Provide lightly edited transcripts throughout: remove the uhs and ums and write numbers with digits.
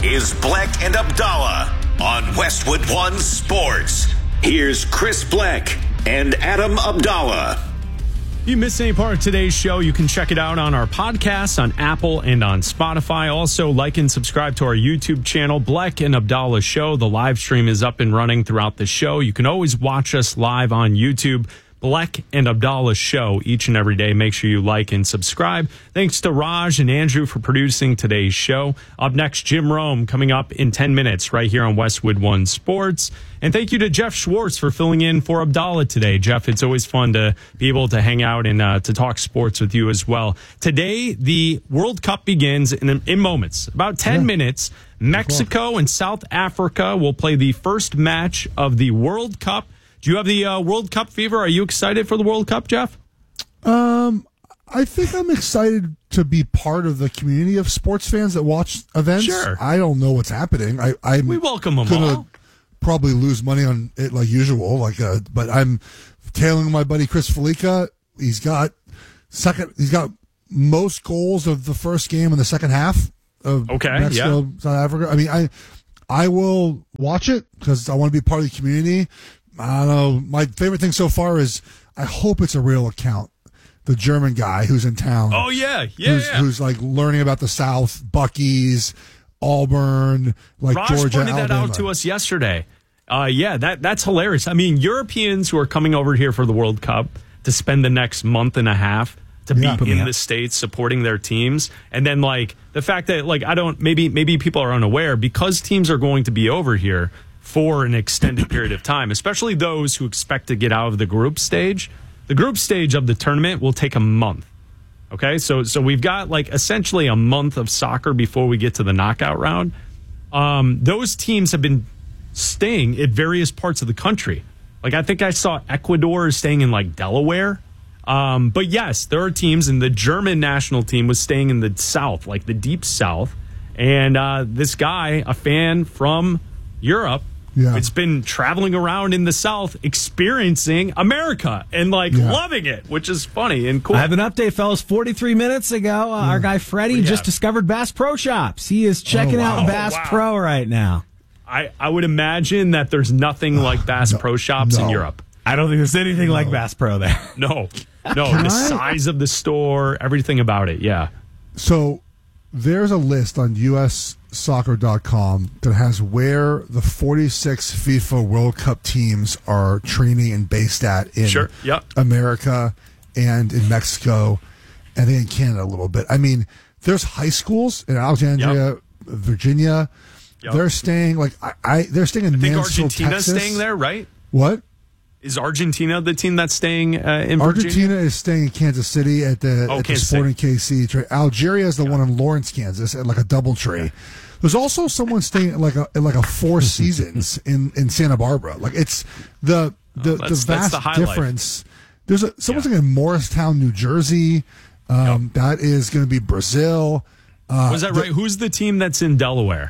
is Bleck and Abdallah on Westwood One Sports. Here's Chris Bleck and Adam Abdallah. If you missed any part of today's show, you can check it out on our podcast on Apple and on Spotify. Also, like and subscribe to our YouTube channel, Bleck and Abdallah Show. The live stream is up and running throughout the show. You can always watch us live on YouTube. Bleck and Abdallah Show each and every day. Make sure you like and subscribe. Thanks to Raj and Andrew for producing today's show. Up next, Jim Rome coming up in 10 minutes right here on Westwood One Sports. And thank you to Jeff Schwartz for filling in for Abdallah today. Jeff, it's always fun to be able to hang out and to talk sports with you as well. Today, the World Cup begins in moments. About 10 minutes, Mexico and South Africa will play the first match of the World Cup. Do you have the World Cup fever? Are you excited for the World Cup, Jeff? I think I'm excited to be part of the community of sports fans that watch events. Sure. I don't know what's happening. We welcome them all. Probably lose money on it like usual. But I'm tailing my buddy Chris Felica. He's got most goals of the first game in the second half of Mexico, South Africa. I mean, I will watch it because I want to be part of the community. I don't know. My favorite thing so far is I hope it's a real account. The German guy who's in town. Oh, yeah. Who's like learning about the South, Buc-ee's, Auburn, like Raj Georgia, pointed that Alabama. out to us yesterday. That's hilarious. I mean, Europeans who are coming over here for the World Cup to spend the next month and a half to be in the States supporting their teams. And then, like, the fact that, like, maybe people are unaware because teams are going to be over here for an extended period of time, especially those who expect to get out of the group stage. The group stage of the tournament will take a month. Okay, so we've got like essentially a month of soccer before we get to the knockout round. Those teams have been staying at various parts of the country. Like I think I saw Ecuador is staying in like Delaware. But yes, there are teams, and the German national team was staying in the South, like the deep South. And this guy, a fan from Europe, it's been traveling around in the South, experiencing America and loving it, which is funny and cool. I have an update, fellas. 43 minutes ago, our guy Freddie just discovered Bass Pro Shops. He is checking out Bass Pro right now. I would imagine that there's nothing like Bass Pro Shops in Europe. I don't think there's anything like Bass Pro there. No, the size of the store, everything about it, yeah. So there's a list on USsoccer.com that has where the 46 FIFA World Cup teams are training and based at in America and in Mexico, and I think in Canada a little bit. I mean, there's high schools in Alexandria, Virginia. They're staying they're staying in Mansfield, Argentina's Texas. staying there, right? What? Is Argentina the team that's staying in Virginia? Argentina is staying in Kansas City at the Sporting KC. Algeria is the one in Lawrence, Kansas, at like a Doubletree. There's also someone staying at like a Four Seasons in Santa Barbara. Like it's the vast difference. There's someone's staying in Morristown, New Jersey. That is going to be Brazil. Was that right? Who's the team that's in Delaware?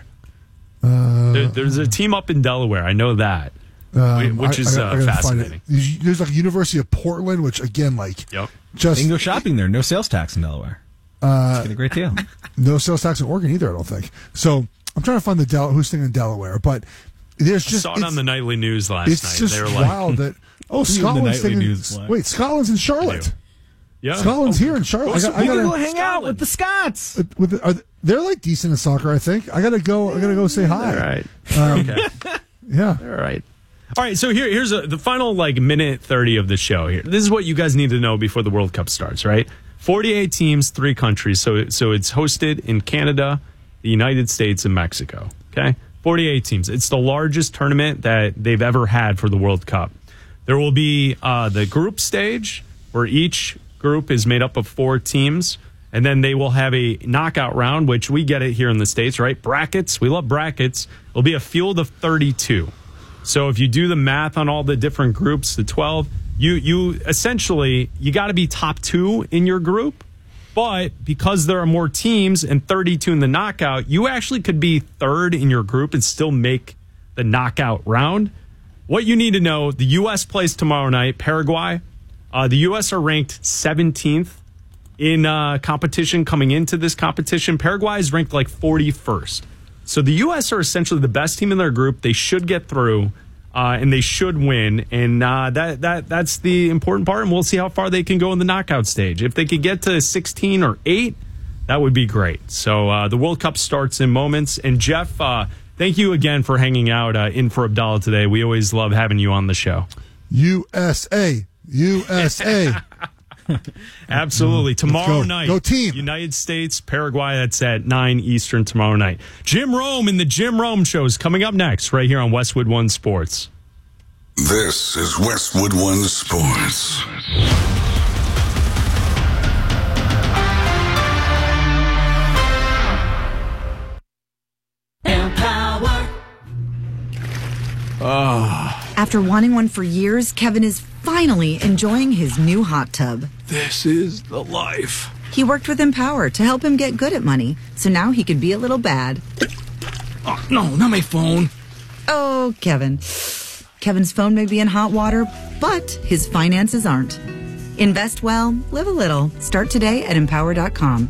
There's a team up in Delaware. I know that. Which is fascinating. There's like University of Portland, which again, just you can go shopping there. No sales tax in Delaware. It's a great deal. No sales tax in Oregon either, I don't think. So I'm trying to find who's staying in Delaware, but there's just I saw it on the nightly news last night. It's just wild that Scotland's Scotland's in Charlotte. Yeah, Scotland's here in Charlotte. I gotta go hang out with the Scots. They're like decent in soccer, I think. I gotta go say hi. All right. Okay. Yeah. All right, so here's the final minute 30 of the show here. This is what you guys need to know before the World Cup starts, right? 48 teams, 3 countries. So it's hosted in Canada, the United States, and Mexico, okay? 48 teams. It's the largest tournament that they've ever had for the World Cup. There will be the group stage where each group is made up of 4 teams, and then they will have a knockout round, which we get it here in the States, right? Brackets. We love brackets. It'll be a field of 32. So if you do the math on all the different groups, the 12, you essentially, you got to be top 2 in your group. But because there are more teams and 32 in the knockout, you actually could be 3rd in your group and still make the knockout round. What you need to know, the U.S. plays tomorrow night, Paraguay. The U.S. are ranked 17th in competition coming into this competition. Paraguay is ranked like 41st. So the U.S. are essentially the best team in their group. They should get through, and they should win. And that's the important part. And we'll see how far they can go in the knockout stage. If they could get to 16 or 8, that would be great. So the World Cup starts in moments. And Jeff, thank you again for hanging out in for Abdallah today. We always love having you on the show. USA. Absolutely. Tomorrow night. Go team. United States, Paraguay. That's at 9 Eastern tomorrow night. Jim Rome and the Jim Rome Show is coming up next right here on Westwood One Sports. This is Westwood One Sports. After wanting one for years, Kevin is finally enjoying his new hot tub. This is the life. He worked with Empower to help him get good at money, so now he can be a little bad. Oh, no, not my phone. Oh, Kevin. Kevin's phone may be in hot water, but his finances aren't. Invest well, live a little. Start today at Empower.com.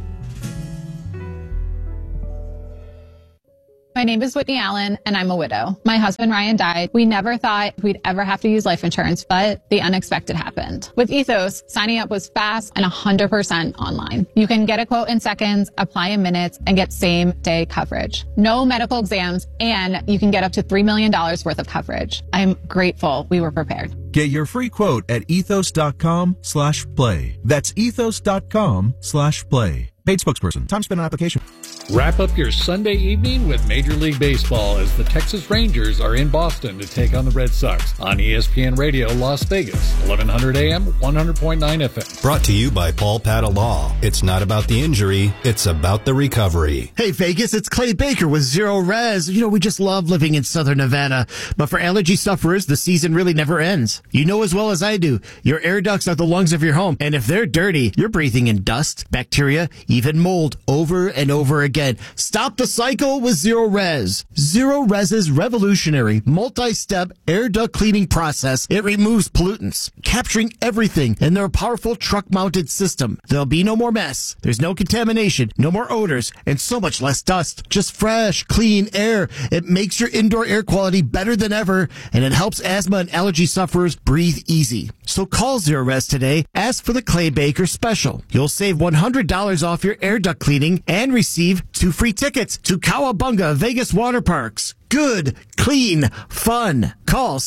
My name is Whitney Allen, and I'm a widow. My husband, Ryan, died. We never thought we'd ever have to use life insurance, but the unexpected happened. With Ethos, signing up was fast and 100% online. You can get a quote in seconds, apply in minutes, and get same-day coverage. No medical exams, and you can get up to $3 million worth of coverage. I'm grateful we were prepared. Get your free quote at ethos.com/play. That's ethos.com/play. Paid spokesperson. Time spent on application. Wrap up your Sunday evening with Major League Baseball as the Texas Rangers are in Boston to take on the Red Sox on ESPN Radio Las Vegas, 1100 AM, 100.9 FM. Brought to you by Paul Pata Law. It's not about the injury, it's about the recovery. Hey Vegas, it's Clay Baker with Zero Res. You know, we just love living in Southern Nevada. But for allergy sufferers, the season really never ends. You know as well as I do, your air ducts are the lungs of your home. And if they're dirty, you're breathing in dust, bacteria, even mold over and over again. Stop the cycle with Zero Res. Zero Res's revolutionary multi-step air duct cleaning process. It removes pollutants, capturing everything in their powerful truck-mounted system. There'll be no more mess. There's no contamination, no more odors, and so much less dust. Just fresh, clean air. It makes your indoor air quality better than ever, and it helps asthma and allergy sufferers breathe easy. So call Zero Res today. Ask for the Clay Baker special. You'll save $100 off your air duct cleaning and receive 2 free tickets to Cowabunga Vegas Water Parks. Good, clean, fun. Call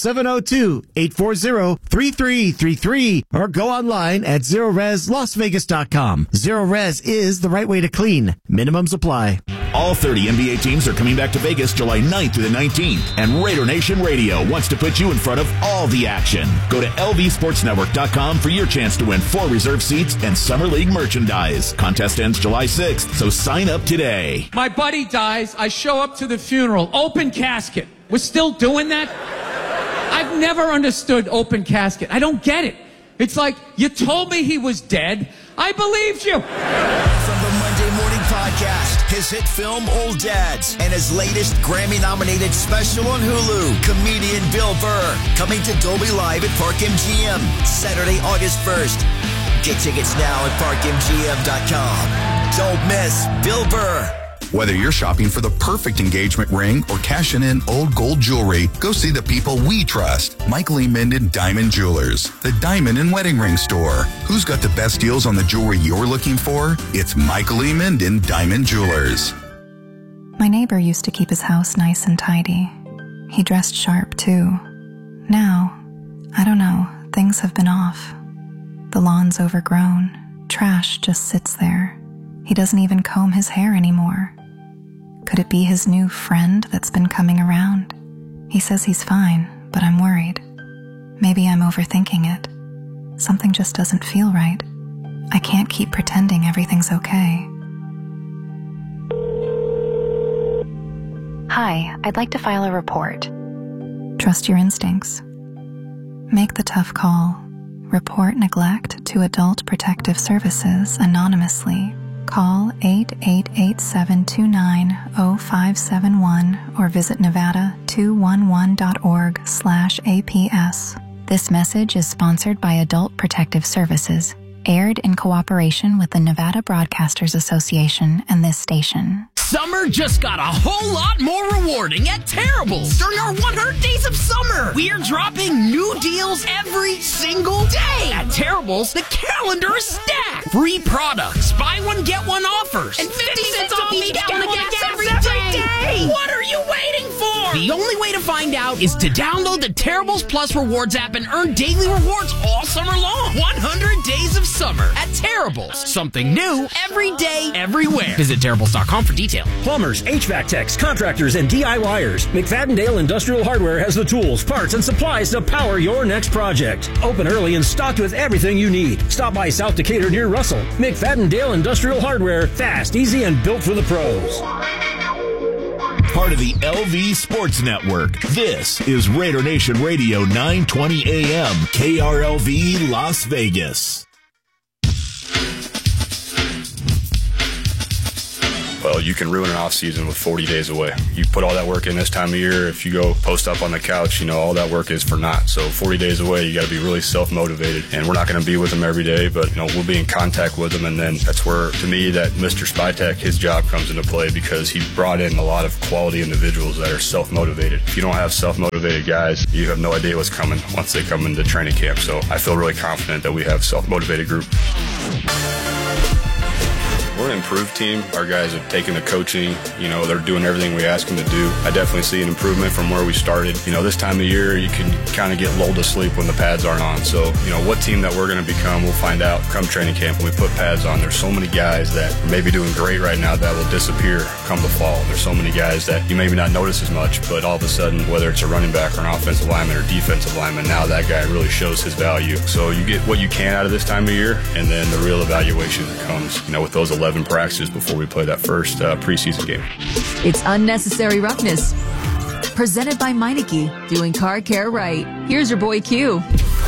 702-840-3333 or go online at ZeroResLasVegas.com. Zero Res is the right way to clean. Minimums apply. All 30 NBA teams are coming back to Vegas July 9th through the 19th, and Raider Nation Radio wants to put you in front of all the action. Go to LVSportsNetwork.com for your chance to win 4 reserve seats and Summer League merchandise. Contest ends July 6th, so sign up today. My buddy dies. I show up to the funeral. Open casket. We're still doing that? I've never understood open casket. I don't get it. It's like, you told me he was dead. I believed you. From the Monday Morning Podcast, his hit film Old Dads, and his latest Grammy-nominated special on Hulu, comedian Bill Burr, coming to Dolby Live at Park MGM, Saturday, August 1st. Get tickets now at parkmgm.com. Don't miss Bill Burr. Whether you're shopping for the perfect engagement ring or cashing in old gold jewelry, go see the people we trust. Michael E. Minden Diamond Jewelers, the diamond and wedding ring store. Who's got the best deals on the jewelry you're looking for? It's Michael E. Minden Diamond Jewelers. My neighbor used to keep his house nice and tidy. He dressed sharp, too. Now, I don't know, things have been off. The lawn's overgrown. Trash just sits there. He doesn't even comb his hair anymore. Could it be his new friend that's been coming around? He says he's fine, but I'm worried. Maybe I'm overthinking it. Something just doesn't feel right. I can't keep pretending everything's okay. Hi, I'd like to file a report. Trust your instincts. Make the tough call. Report neglect to Adult Protective Services anonymously. Call 888-729-0571 or visit nevada211.org/APS. This message is sponsored by Adult Protective Services. Aired in cooperation with the Nevada Broadcasters Association and this station. Summer just got a whole lot more rewarding at Terrible's. During our 100 Days of Summer, we are dropping new deals every single day. At Terrible's, the calendar is stacked. Free products, buy one, get one offers, and 50 cents off each gallon of gas every day. What are you waiting for? The only way to find out is to download the Terrible's Plus Rewards app and earn daily rewards all summer long. 100 Days of Summer at Terrible's. Something new every day, everywhere. Visit Terrible's.com for details. Plumbers, HVAC techs, contractors, and DIYers. McFadden-Dale Industrial Hardware has the tools, parts, and supplies to power your next project. Open early and stocked with everything you need. Stop by South Decatur near Russell. McFadden-Dale Industrial Hardware. Fast, easy, and built for the pros. Part of the LV Sports Network. This is Raider Nation Radio 920 AM, KRLV Las Vegas. Well, you can ruin an off season with 40 days away. You put all that work in this time of year. If you go post up on the couch, all that work is for naught. So 40 days away, you got to be really self-motivated. And we're not going to be with them every day, but we'll be in contact with them. And then that's where, to me, that Mr. Spytek, his job comes into play, because he brought in a lot of quality individuals that are self-motivated. If you don't have self-motivated guys, you have no idea what's coming once they come into training camp. So I feel really confident that we have a self-motivated group. We're an improved team. Our guys have taken the coaching. They're doing everything we ask them to do. I definitely see an improvement from where we started. This time of year, you can kind of get lulled to sleep when the pads aren't on. So, what team that we're going to become, we'll find out come training camp when we put pads on. There's so many guys that are maybe doing great right now that will disappear come the fall. There's so many guys that you maybe not notice as much, but all of a sudden, whether it's a running back or an offensive lineman or defensive lineman, now that guy really shows his value. So you get what you can out of this time of year, and then the real evaluation that comes, with those 11 practices before we play that first preseason game. It's Unnecessary Roughness. Presented by Meineke, doing car care right. Here's your boy Q.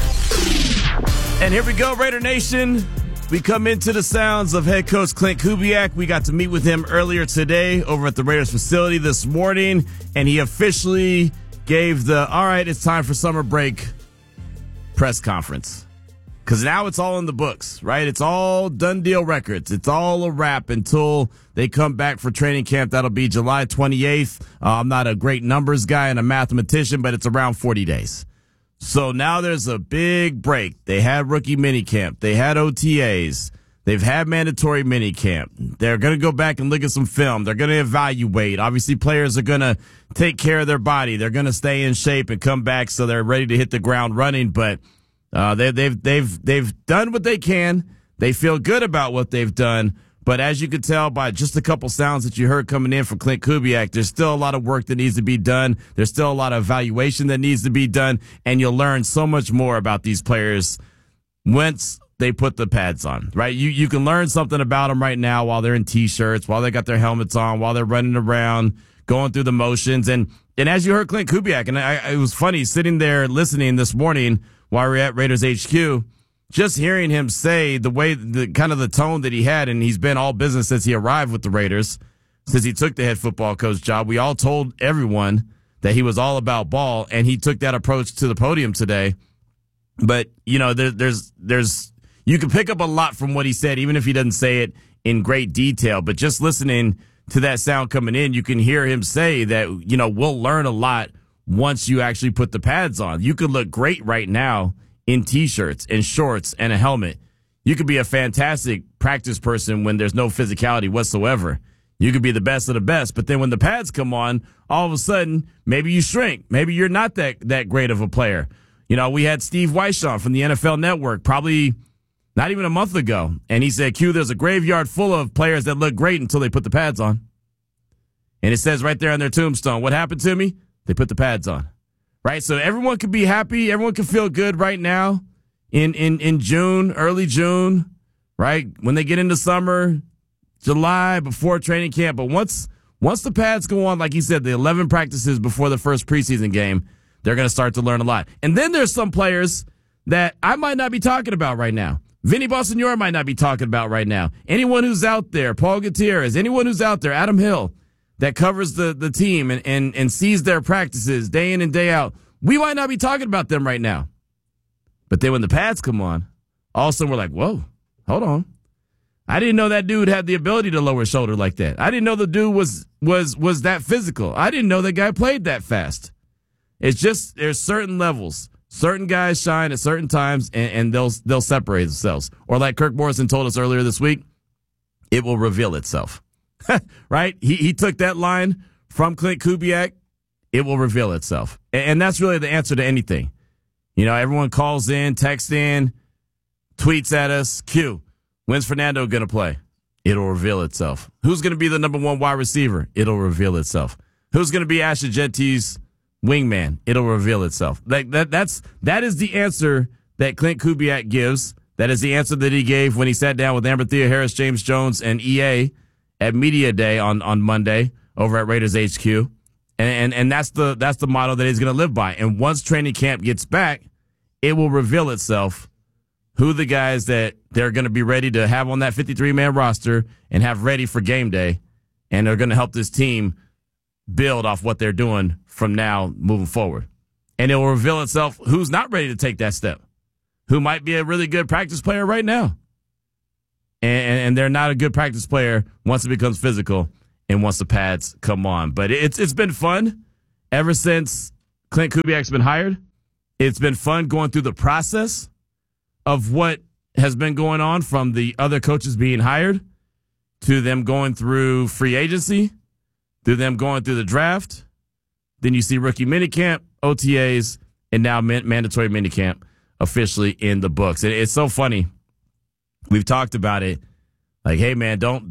And here we go, Raider Nation. We come into the sounds of head coach Klint Kubiak. We got to meet with him earlier today over at the Raiders facility this morning, and he officially gave the, all right, it's time for summer break press conference. Because now it's all in the books, right? It's all done deal records. It's all a wrap until they come back for training camp. That'll be July 28th. I'm not a great numbers guy and a mathematician, but it's around 40 days. So now there's a big break. They had rookie minicamp. They had OTAs. They've had mandatory minicamp. They're going to go back and look at some film. They're going to evaluate. Obviously, players are going to take care of their body. They're going to stay in shape and come back so they're ready to hit the ground running. But they've done what they can. They feel good about what they've done. But as you could tell by just a couple sounds that you heard coming in from Klint Kubiak, there's still a lot of work that needs to be done. There's still a lot of evaluation that needs to be done. And you'll learn so much more about these players once they put the pads on, right? You can learn something about them right now while they're in T-shirts, while they got their helmets on, while they're running around, going through the motions. And as you heard Klint Kubiak, and it was funny sitting there listening this morning while we're at Raiders HQ, just hearing him say the kind of the tone that he had, and he's been all business since he arrived with the Raiders, since he took the head football coach job. We all told everyone that he was all about ball, and he took that approach to the podium today. But, there's you can pick up a lot from what he said, even if he doesn't say it in great detail. But just listening to that sound coming in, you can hear him say that, we'll learn a lot once you actually put the pads on. You could look great right now in T-shirts and shorts and a helmet. You could be a fantastic practice person when there's no physicality whatsoever. You could be the best of the best. But then when the pads come on, all of a sudden, maybe you shrink. Maybe you're not that great of a player. We had Steve Weishon from the NFL Network probably not even a month ago. And he said, Q, there's a graveyard full of players that look great until they put the pads on. And it says right there on their tombstone, what happened to me? They put the pads on, right? So everyone could be happy. Everyone can feel good right now in June, early June, right? When they get into summer, July, before training camp. But once the pads go on, like he said, the 11 practices before the first preseason game, they're going to start to learn a lot. And then there's some players that I might not be talking about right now. Vinny Bonsignore might not be talking about right now. Anyone who's out there, Paul Gutierrez, anyone who's out there, Adam Hill, that covers the team and sees their practices day in and day out, we might not be talking about them right now. But then when the pads come on, all of a sudden we're like, whoa, hold on. I didn't know that dude had the ability to lower his shoulder like that. I didn't know the dude was that physical. I didn't know that guy played that fast. It's just there's certain levels. Certain guys shine at certain times, and they'll separate themselves. Or like Kirk Morrison told us earlier this week, it will reveal itself. Right? He took that line from Clint Kubiak. It will reveal itself. And that's really the answer to anything. You know, everyone calls in, texts in, tweets at us. Q, when's Fernando going to play? It'll reveal itself. Who's going to be the number one wide receiver? It'll reveal itself. Who's going to be Ashton Jetty's wingman? It'll reveal itself. That is the answer that Clint Kubiak gives. That is the answer that he gave when he sat down with Amber Theoharis, James Jones, and EA at Media Day on Monday over at Raiders HQ. And that's the motto that he's going to live by. And once training camp gets back, it will reveal itself who the guys that they're going to be ready to have on that 53-man roster and have ready for game day, and they're going to help this team build off what they're doing from now moving forward. And it will reveal itself who's not ready to take that step, who might be a really good practice player right now. And they're not a good practice player once it becomes physical and once the pads come on. But it's been fun ever since Clint Kubiak's been hired. It's been fun going through the process of what has been going on from the other coaches being hired to them going through free agency, to them going through the draft. Then you see rookie minicamp, OTAs, and now mandatory minicamp officially in the books. And it's so funny. We've talked about it. Like, hey man, don't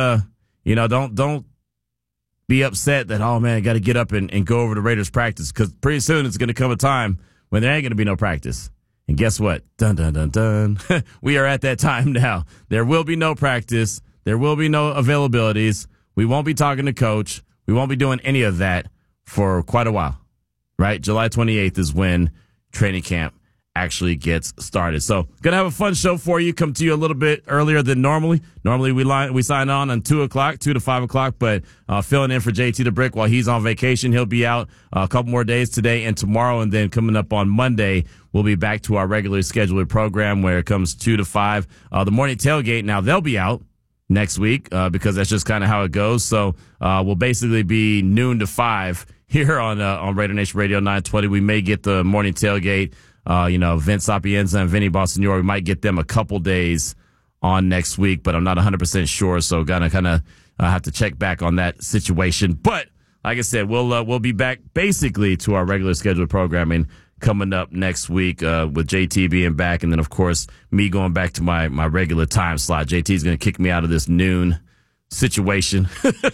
be upset that, oh man, I got to get up and go over to Raiders practice, because pretty soon it's going to come a time when there ain't going to be no practice. And guess what? Dun, dun, dun, dun. We are at that time now. There will be no practice. There will be no availabilities. We won't be talking to coach. We won't be doing any of that for quite a while, right? July 28th is when training camp actually gets started. So gonna have a fun show for you. Come to you a little bit earlier than normally. Normally we sign on 2 to 5 o'clock, but filling in for JT the Brick while he's on vacation. He'll be out a couple more days today and tomorrow, and then coming up on Monday, we'll be back to our regularly scheduled program where it comes 2 to 5. The morning tailgate, now they'll be out next week because that's just kind of how it goes. So we'll basically be noon to 5 here on Raider Nation Radio 920. We may get the morning tailgate. Vince Sapienza and Vinny Bonsignore, we might get them a couple days on next week, but I'm not 100% sure. So gonna kind of have to check back on that situation. But like I said, we'll be back basically to our regular scheduled programming coming up next week with JT being back, and then of course me going back to my regular time slot. JT's gonna kick me out of this noon situation.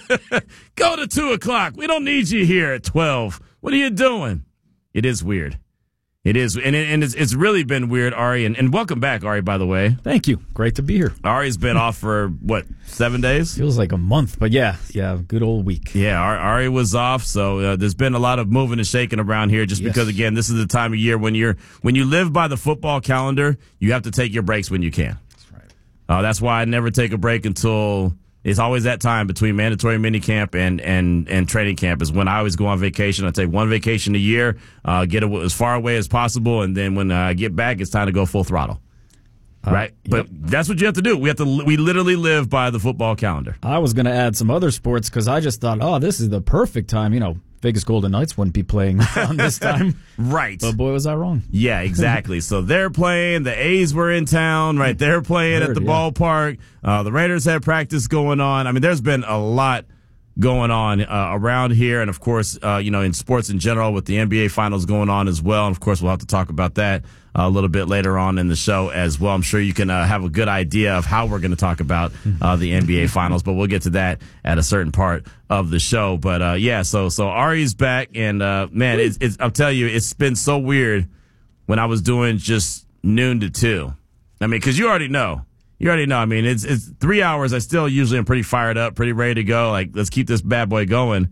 Go to 2 o'clock. We don't need you here at 12. What are you doing? It is weird. It is, and it's really been weird, Ari, and welcome back, Ari, by the way. Thank you. Great to be here. Ari's been off for, 7 days? Feels like a month, but yeah, good old week. Yeah, Ari was off, so there's been a lot of moving and shaking around here just because, again, this is the time of year when you live by the football calendar, you have to take your breaks when you can. That's right. That's why I never take a break until... It's always that time between mandatory minicamp and training camp is when I always go on vacation. I take one vacation a year, get as far away as possible, and then when I get back, it's time to go full throttle. Right? Yep. But that's what you have to do. We literally live by the football calendar. I was going to add some other sports because I just thought, this is the perfect time. Vegas Golden Knights wouldn't be playing on this time. Right. But boy, was I wrong. Yeah, exactly. So they're playing. The A's were in town, right? They're playing at the ballpark. The Raiders had practice going on. I mean, there's been a lot going on around here. And, of course, in sports in general with the NBA Finals going on as well. And, of course, we'll have to talk about that a little bit later on in the show as well. I'm sure you can have a good idea of how we're going to talk about the NBA Finals, but we'll get to that at a certain part of the show. But, so Ari's back, and, man, I'll tell you, it's been so weird when I was doing just noon to 2. I mean, because you already know. I mean, it's 3 hours. I still usually am pretty fired up, pretty ready to go. Like, let's keep this bad boy going.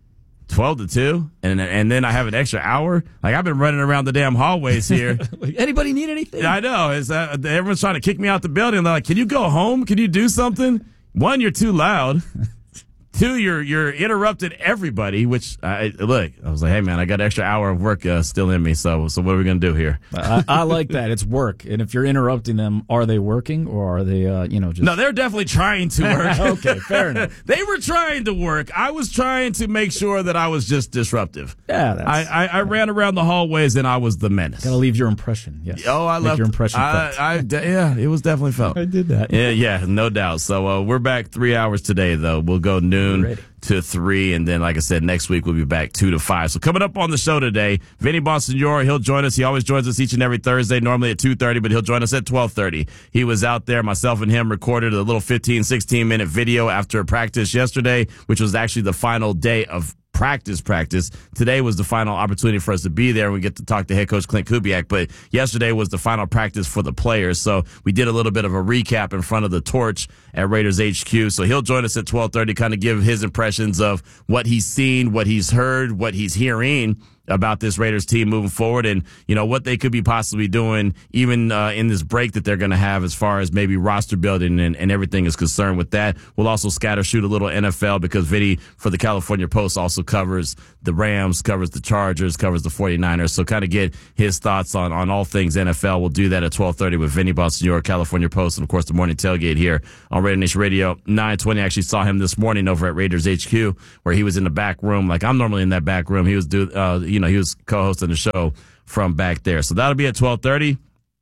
12 to 2, and then I have an extra hour. Like, I've been running around the damn hallways here. Anybody need anything? I know. Everyone's trying to kick me out the building. They're like, can you go home? Can you do something? One, you're too loud. 2, you're interrupted everybody, which I was like, hey man, I got an extra hour of work still in me. So what are we going to do here? I like that. It's work. And if you're interrupting them, are they working or are they, just... No, they're definitely trying to work. Okay, fair enough. They were trying to work. I was trying to make sure that I was just disruptive. Yeah, I ran around the hallways and I was the menace. Got to leave your impression. Yes. Oh, I left your impression. Yeah, it was definitely felt. I did that. Yeah, no doubt. So we're back 3 hours today, though. We'll go noon to 3, and then, like I said, next week we'll be back 2 to 5. So coming up on the show today, Vinny Bonsignore, he'll join us. He always joins us each and every Thursday, normally at 2:30, but he'll join us at 12:30. He was out there, myself and him recorded a little 15, 16-minute video after practice yesterday, which was actually the final day of practice. Today was the final opportunity for us to be there. We get to talk to head coach Clint Kubiak, but yesterday was the final practice for the players. So we did a little bit of a recap in front of the Torch at Raiders HQ. So he'll join us at 12:30, kind of give his impressions of what he's seen, what he's heard, what he's hearing about this Raiders team moving forward, and what they could be possibly doing even in this break that they're going to have as far as maybe roster building and everything is concerned with that. We'll also shoot a little NFL because Vinny for the California Post also covers the Rams, covers the Chargers, covers the 49ers. So kind of get his thoughts on all things NFL. We'll do that at 12:30 with Vinny Bonsignore, California Post, and of course the morning tailgate here on Raider Nation Radio 920. I actually saw him this morning over at Raiders HQ where he was in the back room. Like I'm normally in that back room. He was he was co-hosting the show from back there. So that'll be at 12:30.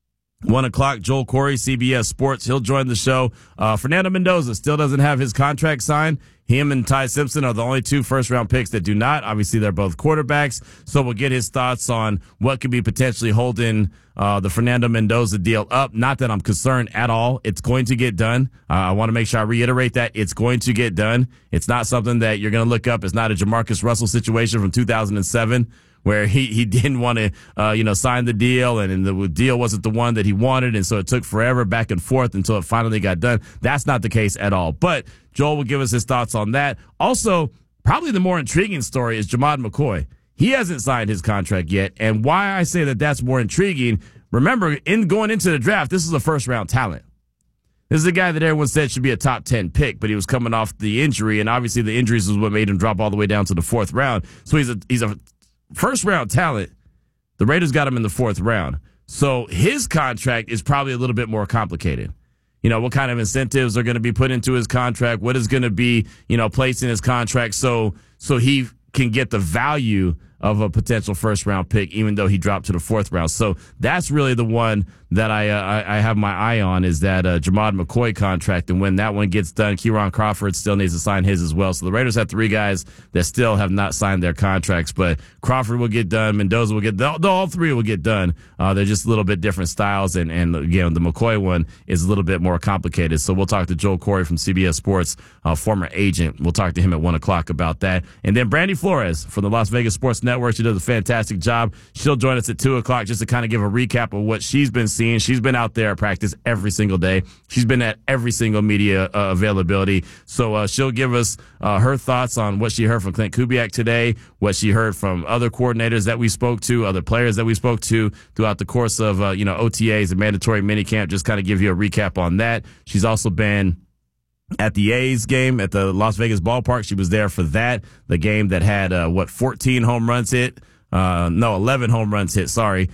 1 o'clock, Joel Corey, CBS Sports. He'll join the show. Fernando Mendoza still doesn't have his contract signed. Him and Ty Simpson are the only 2 first-round picks that do not. Obviously, they're both quarterbacks. So we'll get his thoughts on what could be potentially holding the Fernando Mendoza deal up. Not that I'm concerned at all. It's going to get done. I want to make sure I reiterate that. It's going to get done. It's not something that you're going to look up. It's not a Jamarcus Russell situation from 2007. Where he didn't want to, sign the deal and the deal wasn't the one that he wanted. And so it took forever back and forth until it finally got done. That's not the case at all. But Joel will give us his thoughts on that. Also, probably the more intriguing story is Jamad McCoy. He hasn't signed his contract yet. And why I say that that's more intriguing, remember, in going into the draft, this is a first-round talent. This is a guy that everyone said should be a top 10 pick, but he was coming off the injury, and obviously the injuries was what made him drop all the way down to the 4th round. So he's a first-round talent. The Raiders got him in the 4th round. So his contract is probably a little bit more complicated. What kind of incentives are going to be put into his contract? What is going to be, placed in his contract so he can get the value of a potential first-round pick, even though he dropped to the 4th round. So that's really the one that I have my eye on is that Jamad McCoy contract. And when that one gets done, Kieran Crawford still needs to sign his as well. So the Raiders have 3 guys that still have not signed their contracts. But Crawford will get done. Mendoza will get done. All 3 will get done. They're just a little bit different styles. And again, the McCoy one is a little bit more complicated. So we'll talk to Joel Corey from CBS Sports, former agent. We'll talk to him at 1 o'clock about that. And then Brandy Flores from the Las Vegas Sports Network. She does a fantastic job. She'll join us at 2 o'clock just to kind of give a recap of what she's been seeing. She's been out there at practice every single day. She's been at every single media availability. So she'll give us her thoughts on what she heard from Clint Kubiak today, what she heard from other coordinators that we spoke to, other players that we spoke to throughout the course of OTAs and mandatory minicamp. Just kind of give you a recap on that. She's also been at the A's game at the Las Vegas ballpark. She was there for that, the game that had 14 home runs hit. 11 home runs hit,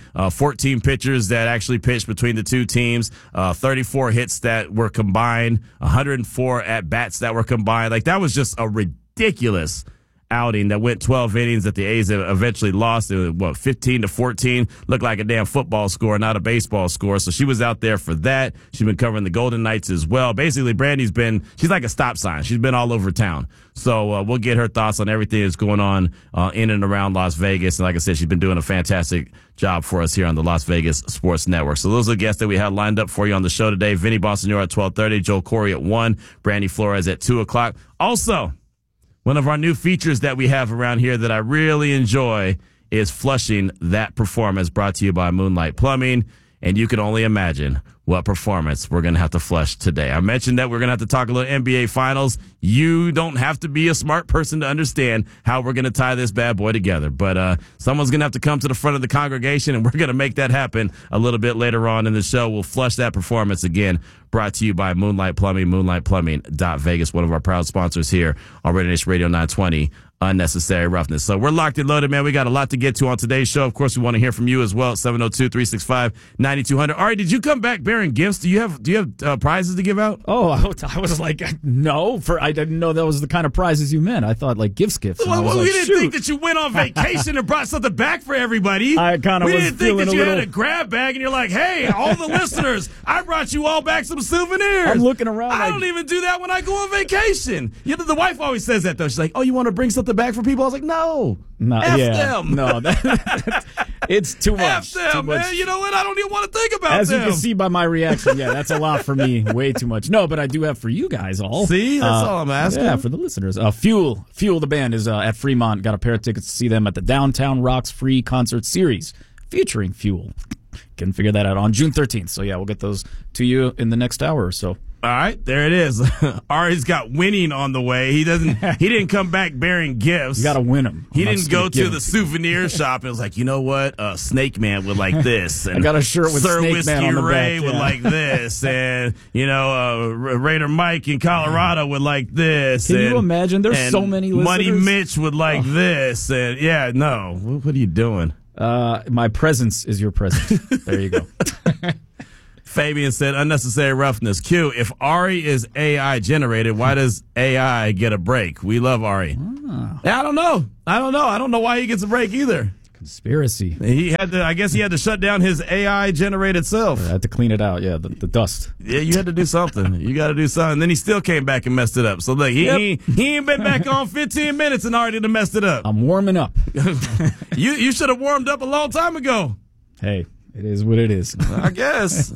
14 pitchers that actually pitched between the 2 teams, 34 hits that were combined, 104 at-bats that were combined. Like, that was just a ridiculous outing that went 12 innings that the A's eventually lost. It was, 15-14? Looked like a damn football score, not a baseball score. So she was out there for that. She's been covering the Golden Knights as well. Basically, Brandy's she's like a stop sign. She's been all over town. So we'll get her thoughts on everything that's going on in and around Las Vegas. And like I said, she's been doing a fantastic job for us here on the Las Vegas Sports Network. So those are the guests that we had lined up for you on the show today. Vinny Bonsignore at 12:30, Joel Corey at 1, Brandy Flores at 2 o'clock. Also, one of our new features that we have around here that I really enjoy is Flushing That Performance, brought to you by Moonlight Plumbing. And you can only imagine what performance we're going to have to flush today. I mentioned that we're going to have to talk a little NBA Finals. You don't have to be a smart person to understand how we're going to tie this bad boy together. But someone's going to have to come to the front of the congregation, and we're going to make that happen a little bit later on in the show. We'll flush that performance again. Brought to you by Moonlight Plumbing, moonlightplumbing.Vegas, one of our proud sponsors here on Radio Nation Radio 920. Unnecessary roughness. So we're locked and loaded, man. We got a lot to get to on today's show. Of course, we want to hear from you as well. 702-365-9200. Ari, did you come back bearing gifts? Do you have prizes to give out? Oh, I was like, no. I didn't know that was the kind of prizes you meant. I thought like gifts. Well, we didn't think that you went on vacation and brought something back for everybody. I kind of was didn't think that you had a grab bag and you're like, hey, all the listeners, I brought you all back some souvenirs. I'm looking around. I don't even do that when I go on vacation. The wife always says that though. She's like, oh, you want to bring something back for people? I was like, no. F them. No, it's too much. F them, too much. Man. You know what? I don't even want to think about As them. you can see by my reaction, yeah, that's a lot for me. Way too much. No, but I do have for you guys all. See? That's all I'm asking. Yeah, for the listeners. Fuel, the band, is at Fremont. Got a pair of tickets to see them at the Downtown Rocks Free Concert Series featuring Fuel. Can figure that out on June 13th. So, yeah, we'll get those to you in the next hour or so. All right, there it is. Ari's got winning on the way. He didn't come back bearing gifts. You got to win them. He didn't go to the souvenir shop and was like, you know what? Snake Man would like this. And I got a shirt with Sir Snake Whiskey Man on the Ray back, would like this. And, Raider Mike in Colorado would like this. Can you imagine? There's so many listeners. Muddy Mitch would like this. And, yeah, no. What are you doing? My presence is your present. There you go. Fabian said, unnecessary roughness. Q, if Ari is AI generated, why does AI get a break? We love Ari. Yeah, I don't know. I don't know why he gets a break either. Conspiracy. I guess he had to shut down his AI generated self. I had to clean it out. Yeah, the dust. Yeah, you had to do something. You got to do something. And then he still came back and messed it up. So look, he ain't been back on 15 minutes and already done messed it up. I'm warming up. You should have warmed up a long time ago. Hey. It is what it is. I guess.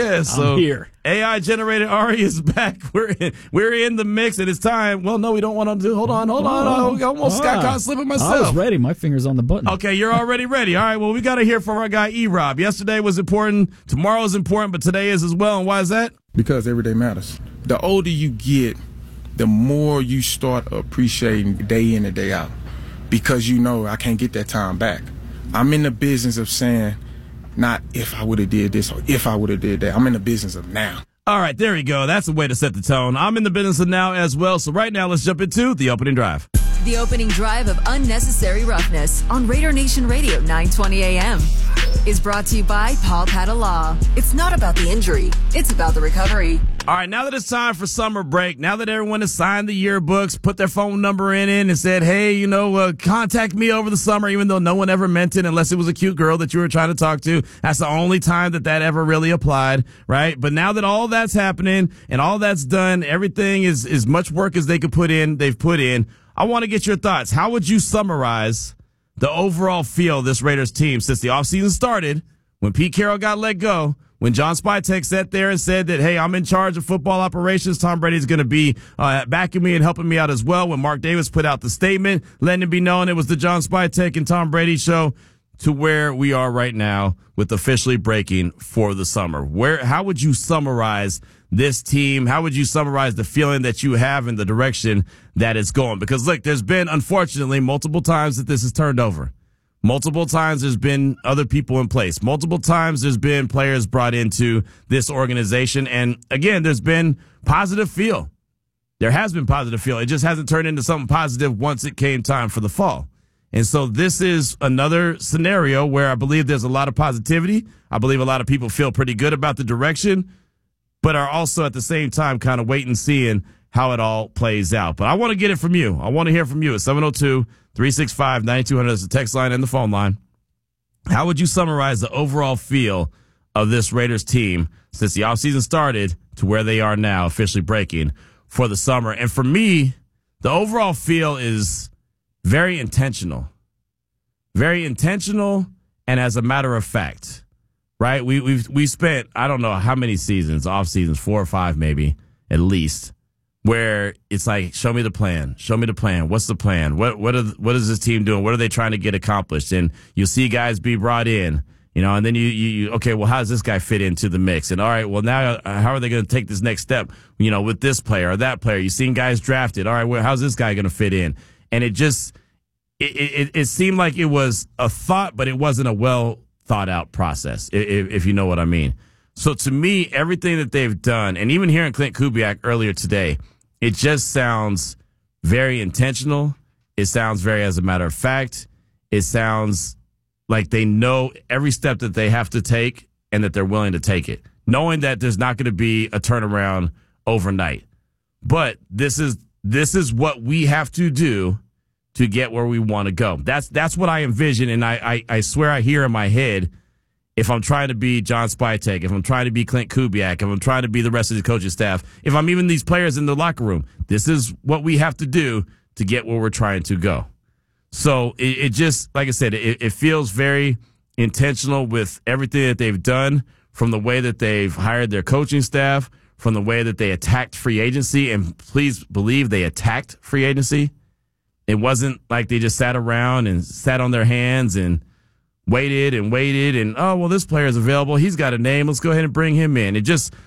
So I'm here. AI generated Ari is back. We're in the mix, and it's time. Well, no, we don't want to do. Hold on. I almost got caught slipping myself. I was ready. My finger's on the button. Okay, you're already ready. All right. Well, we got to hear from our guy E-Rob. Yesterday was important. Tomorrow is important, but today is as well. And why is that? Because every day matters. The older you get, the more you start appreciating day in and day out. Because I can't get that time back. I'm in the business of saying, not if I would have did this or if I would have did that. I'm in the business of now. All right, there we go. That's a way to set the tone. I'm in the business of now as well. So right now, let's jump into the opening drive. The opening drive of Unnecessary Roughness on Raider Nation Radio 920 AM is brought to you by Paul Patta Law. It's not about the injury. It's about the recovery. All right, now that it's time for summer break, now that everyone has signed the yearbooks, put their phone number in and said, hey, contact me over the summer, even though no one ever meant it unless it was a cute girl that you were trying to talk to. That's the only time that ever really applied, right? But now that all that's happening and all that's done, everything is as much work as they've put in. I want to get your thoughts. How would you summarize the overall feel of this Raiders team since the offseason started, when Pete Carroll got let go, when John Spytek sat there and said that, hey, I'm in charge of football operations, Tom Brady's going to be backing me and helping me out as well, when Mark Davis put out the statement, letting it be known it was the John Spytek and Tom Brady show, to where we are right now with officially breaking for the summer. How would you summarize this team? How would you summarize the feeling that you have in the direction that it's going? Because look, there's been, unfortunately, multiple times that this has turned over. Multiple times there's been other people in place. Multiple times there's been players brought into this organization. And again, there's been positive feel. There has been positive feel. It just hasn't turned into something positive once it came time for the fall. And so this is another scenario where I believe there's a lot of positivity. I believe a lot of people feel pretty good about the direction, but are also at the same time kind of waiting and seeing how it all plays out. But I want to get it from you. I want to hear from you at 702-365-9200. That's the text line and the phone line. How would you summarize the overall feel of this Raiders team since the offseason started to where they are now, officially breaking for the summer? And for me, the overall feel is very intentional. Very intentional, and as a matter of fact, right? We spent, I don't know how many seasons, off seasons, 4 or 5 maybe, at least, where it's like, show me the plan. Show me the plan. What's the plan? What is this team doing? What are they trying to get accomplished? And you'll see guys be brought in, And then you okay, well, how does this guy fit into the mix? And all right, well, now how are they going to take this next step, with this player or that player? You've seen guys drafted. All right, well, how's this guy going to fit in? And it seemed like it was a thought, but it wasn't a well thought out process, if you know what I mean. So to me, everything that they've done, and even hearing Clint Kubiak earlier today, it just sounds very intentional. It sounds very as a matter of fact. It sounds like they know every step that they have to take and that they're willing to take it, knowing that there's not going to be a turnaround overnight. But this is what we have to do to get where we want to go. That's what I envision, and I swear I hear in my head, if I'm trying to be John Spytek, if I'm trying to be Clint Kubiak, if I'm trying to be the rest of the coaching staff, if I'm even these players in the locker room, this is what we have to do to get where we're trying to go. So it just, like I said, it feels very intentional with everything that they've done, from the way that they've hired their coaching staff, from the way that they attacked free agency. And please believe they attacked free agency. It wasn't like they just sat around and sat on their hands and waited and, oh, well, this player is available. He's got a name. Let's go ahead and bring him in. It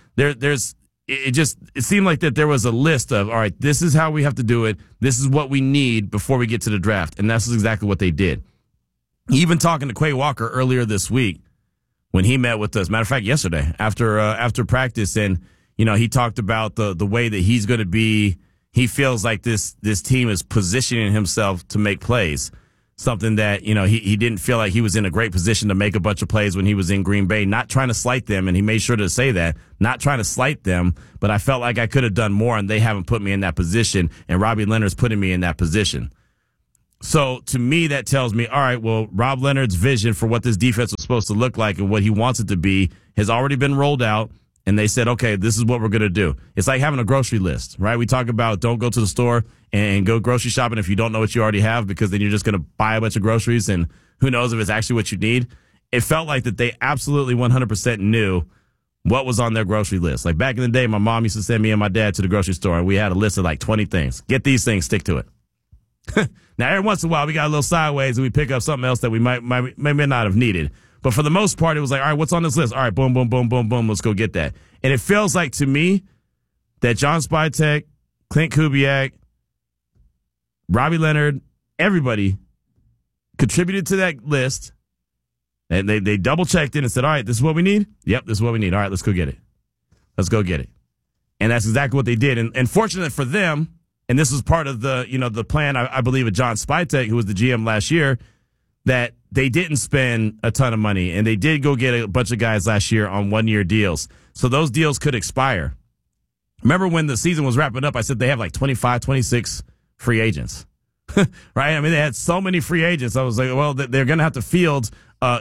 seemed like that there was a list of, all right, this is how we have to do it. This is what we need before we get to the draft. And that's exactly what they did. Even talking to Quay Walker earlier this week when he met with us, matter of fact, yesterday after practice, and, he talked about the way that he's going to be. He feels like this team is positioning himself to make plays. Something that, he didn't feel like he was in a great position to make a bunch of plays when he was in Green Bay, not trying to slight them. And he made sure to say that, not trying to slight them, but I felt like I could have done more and they haven't put me in that position. And Robbie Leonard's putting me in that position. So to me, that tells me, all right, well, Rob Leonard's vision for what this defense was supposed to look like and what he wants it to be has already been rolled out. And they said, okay, this is what we're going to do. It's like having a grocery list, right? We talk about don't go to the store and go grocery shopping if you don't know what you already have, because then you're just going to buy a bunch of groceries and who knows if it's actually what you need. It felt like that they absolutely 100% knew what was on their grocery list. Like back in the day, my mom used to send me and my dad to the grocery store, and we had a list of like 20 things. Get these things, stick to it. Now, every once in a while, we got a little sideways and we pick up something else that we may not have needed. But for the most part, it was like, all right, what's on this list? All right, boom, boom, boom, boom, boom. Let's go get that. And it feels like to me that John Spytek, Clint Kubiak, Robbie Leonard, everybody contributed to that list. And they double-checked it and said, all right, this is what we need? Yep, this is what we need. All right, let's go get it. Let's go get it. And that's exactly what they did. And fortunate for them, and this was part of the plan, I believe, of John Spytek, who was the GM last year, that they didn't spend a ton of money, and they did go get a bunch of guys last year on one-year deals. So those deals could expire. Remember when the season was wrapping up, I said they have like 25, 26 free agents, right? I mean, they had so many free agents. I was like, well, they're going to have to field, a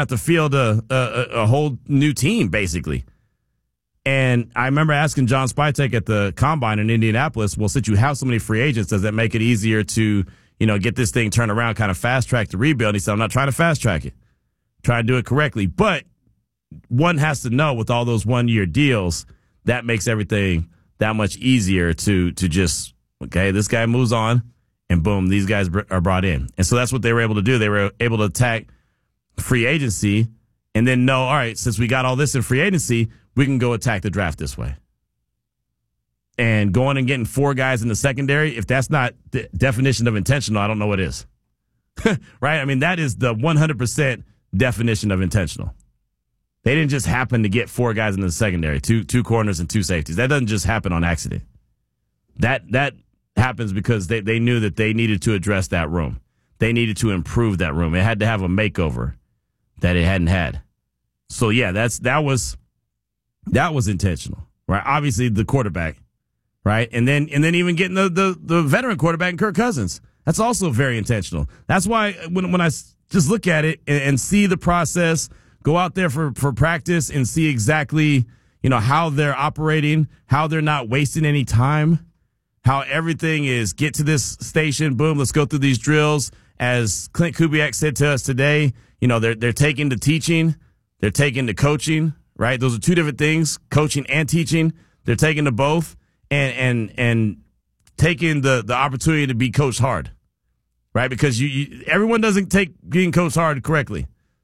whole new team, basically. And I remember asking John Spytek at the Combine in Indianapolis, well, since you have so many free agents, does that make it easier to get this thing turned around, kind of fast-track the rebuild? He said, I'm not trying to fast-track it. Try to do it correctly. But one has to know with all those one-year deals, that makes everything that much easier to just, okay, this guy moves on, and boom, these guys are brought in. And so that's what they were able to do. They were able to attack free agency and then know, all right, since we got all this in free agency, we can go attack the draft this way. And going and getting 4 guys in the secondary, if that's not the definition of intentional, I don't know what is. Right? I mean, that is the 100% definition of intentional. They didn't just happen to get 4 guys in the secondary, two corners and 2 safeties. That doesn't just happen on accident. That happens because they knew that they needed to address that room. They needed to improve that room. It had to have a makeover that it hadn't had. So yeah, that was intentional, right? Obviously the quarterback, right? And then even getting the veteran quarterback, Kirk Cousins. That's also very intentional. That's why when I just look at it and see the process, go out there for practice and see exactly, how they're operating, how they're not wasting any time, how everything is get to this station, boom, let's go through these drills. As Clint Kubiak said to us today, they're taking to teaching, they're taking to coaching, right? Those are 2 different things, coaching and teaching. They're taking to both and taking the opportunity to be coached hard, right? Because everyone doesn't take being coached hard correctly.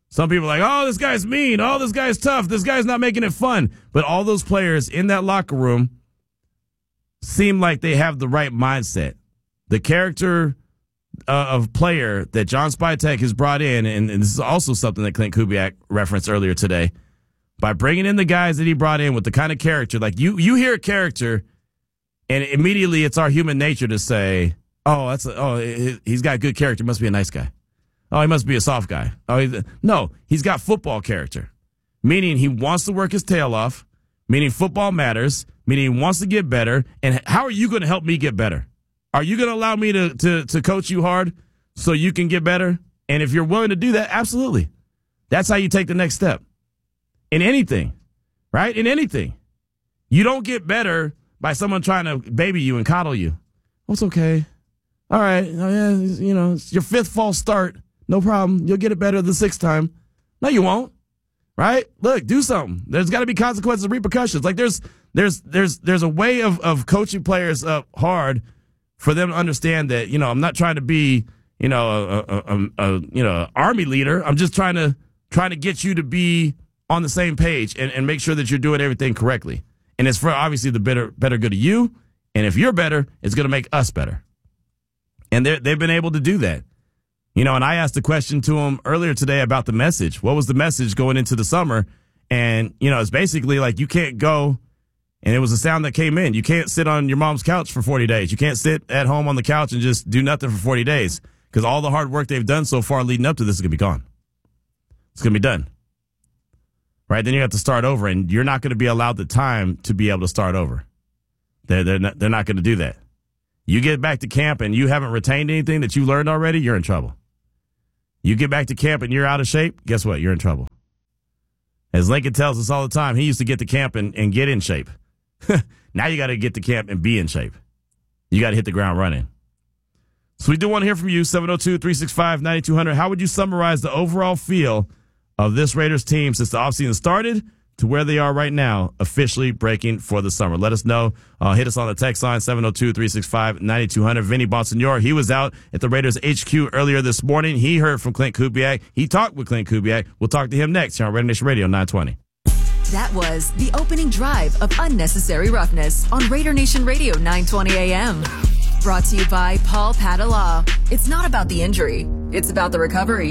Some people are like, oh, this guy's mean. Oh, this guy's tough. This guy's not making it fun. But all those players in that locker room seem like they have the right mindset. The character of player that John Spytek has brought in, and this is also something that Clint Kubiak referenced earlier today, by bringing in the guys that he brought in with the kind of character, like you hear a character, and immediately it's our human nature to say, he's got good character, must be a nice guy. Oh, he must be a soft guy. No, he's got football character, meaning he wants to work his tail off, meaning football matters, meaning he wants to get better. And how are you going to help me get better? Are you going to allow me to coach you hard so you can get better? And if you're willing to do that, absolutely. That's how you take the next step. In anything, right? In anything. You don't get better by someone trying to baby you and coddle you. Oh, it's okay. All right. Oh, yeah, it's your fifth false start. No problem. You'll get it better the sixth time. No, you won't. Right? Look, do something. There's got to be consequences and repercussions. Like there's a way of coaching players up hard for them to understand that, I'm not trying to be, a army leader. I'm just trying to get you to be on the same page and make sure that you're doing everything correctly. And it's for obviously the better good of you. And if you're better, it's going to make us better. And they've been able to do that. And I asked a question to him earlier today about the message. What was the message going into the summer? And, it's basically like you can't go, and it was a sound that came in. You can't sit on your mom's couch for 40 days. You can't sit at home on the couch and just do nothing for 40 days because all the hard work they've done so far leading up to this is going to be gone. It's going to be done. Right? Then you have to start over, and you're not going to be allowed the time to be able to start over. They're not going to do that. You get back to camp and you haven't retained anything that you learned already, you're in trouble. You get back to camp and you're out of shape, guess what? You're in trouble. As Lincoln tells us all the time, he used to get to camp and get in shape. Now you got to get to camp and be in shape. You got to hit the ground running. So we do want to hear from you, 702-365-9200. How would you summarize the overall feel of this Raiders team since the offseason started to where they are right now, officially breaking for the summer? Let us know. Hit us on the text line, 702-365-9200. Vinny Bonsignore, he was out at the Raiders HQ earlier this morning. He heard from Clint Kubiak. He talked with Clint Kubiak. We'll talk to him next here on Raider Nation Radio 920. That was the opening drive of Unnecessary Roughness on Raider Nation Radio 920 AM. Brought to you by Paul Padala. It's not about the injury. It's about the recovery.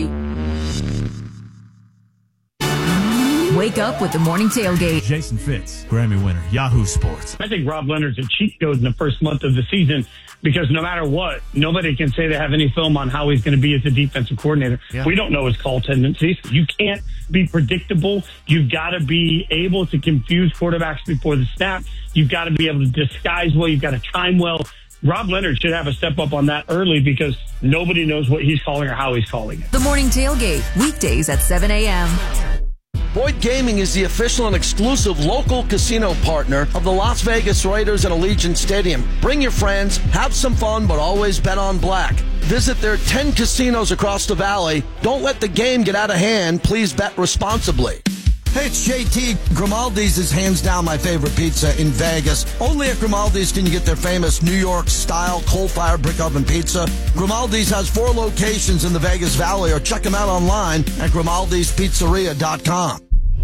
Wake up with the morning tailgate. Jason Fitz, Grammy winner, Yahoo Sports. I think Rob Leonard's a cheat code in the first month of the season because no matter what, nobody can say they have any film on how he's going to be as a defensive coordinator. Yeah. We don't know his call tendencies. You can't be predictable. You've got to be able to confuse quarterbacks before the snap. You've got to be able to disguise well. You've got to time well. Rob Leonard should have a step up on that early because nobody knows what he's calling or how he's calling it. The morning tailgate, weekdays at 7 a.m. Boyd Gaming is the official and exclusive local casino partner of the Las Vegas Raiders and Allegiant Stadium. Bring your friends, have some fun, but always bet on black. Visit their 10 casinos across the valley. Don't let the game get out of hand. Please bet responsibly. Hey, it's JT. Grimaldi's is hands down my favorite pizza in Vegas. Only at Grimaldi's can you get their famous New York-style coal-fired brick oven pizza. Grimaldi's has 4 locations in the Vegas Valley, or check them out online at Grimaldi'sPizzeria.com.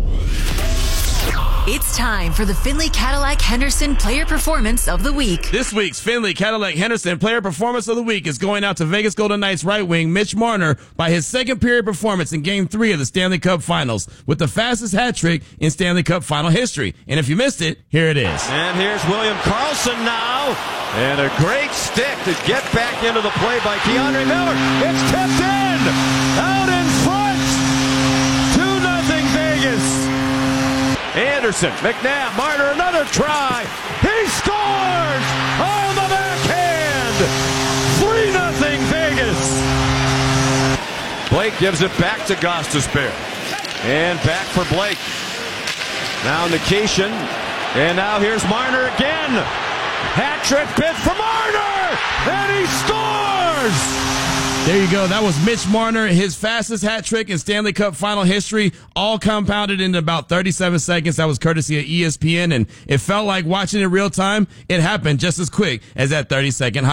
It's time for the Finley Cadillac Henderson Player Performance of the Week. This week's Finley Cadillac Henderson Player Performance of the Week is going out to Vegas Golden Knights right wing Mitch Marner by his second period performance in Game 3 of the Stanley Cup Finals with the fastest hat trick in Stanley Cup Final history. And if you missed it, here it is. And here's William Karlsson now. And a great stick to get back into the play by Keandre Miller. It's tipped in. Out in front. 2-0 Vegas. Anderson, McNabb, Marner, another try. He scores on the backhand. 3-0 Vegas. Blake gives it back to Gostisbehere. And back for Blake. Now Nikishin. And now here's Marner again. Hat-trick bid for Marner. And he scores. There you go. That was Mitch Marner, his fastest hat trick in Stanley Cup Final history, all compounded in about 37 seconds. That was courtesy of ESPN, and it felt like watching it real time. It happened just as quick as that 30-second highlight.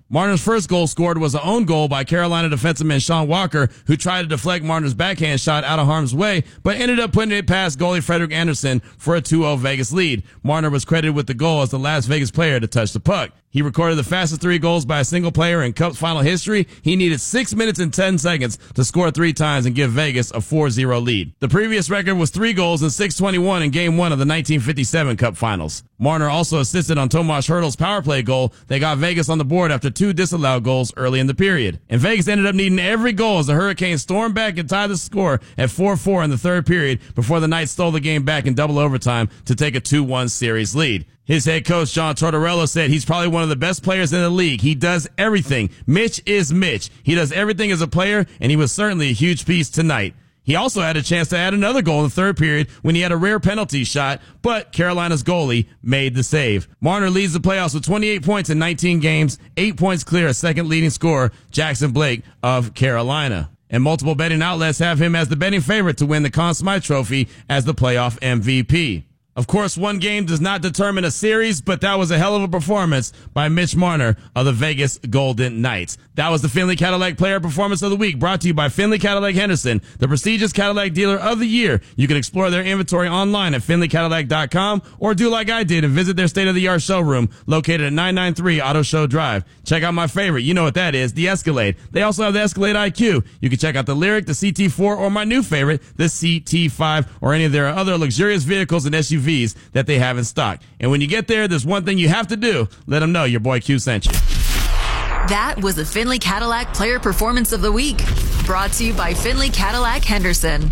Marner's first goal scored was an own goal by Carolina defenseman Sean Walker, who tried to deflect Marner's backhand shot out of harm's way, but ended up putting it past goalie Frederik Andersen for a 2-0 Vegas lead. Marner was credited with the goal as the last Vegas player to touch the puck. He recorded the fastest 3 goals by a single player in Cup's final history. He needed 6 minutes and 10 seconds to score 3 times and give Vegas a 4-0 lead. The previous record was 3 goals in 6:21 in Game 1 of the 1957 Cup Finals. Marner also assisted on Tomas Hertl's power play goal that got Vegas on the board after 2 disallowed goals early in the period. And Vegas ended up needing every goal as the Hurricanes stormed back and tied the score at 4-4 in the third period before the Knights stole the game back in double overtime to take a 2-1 series lead. His head coach, John Tortorella, said he's probably one of the best players in the league. He does everything. Mitch is Mitch. He does everything as a player, and he was certainly a huge piece tonight. He also had a chance to add another goal in the third period when he had a rare penalty shot, but Carolina's goalie made the save. Marner leads the playoffs with 28 points in 19 games, 8 points clear of second leading scorer Jackson Blake of Carolina. And multiple betting outlets have him as the betting favorite to win the Conn Smythe Trophy as the playoff MVP. Of course, one game does not determine a series, but that was a hell of a performance by Mitch Marner of the Vegas Golden Knights. That was the Findlay Cadillac Player Performance of the Week, brought to you by Findlay Cadillac Henderson, the prestigious Cadillac dealer of the year. You can explore their inventory online at FindlayCadillac.com or do like I did and visit their state-of-the-art showroom located at 993 Auto Show Drive. Check out my favorite, you know what that is, the Escalade. They also have the Escalade IQ. You can check out the Lyriq, the CT4, or my new favorite, the CT5, or any of their other luxurious vehicles and SUVs that they have in stock. And when you get there, there's one thing you have to do. Let them know your boy Q sent you. That was the Findlay Cadillac Player Performance of the Week. Brought to you by Findlay Cadillac Henderson.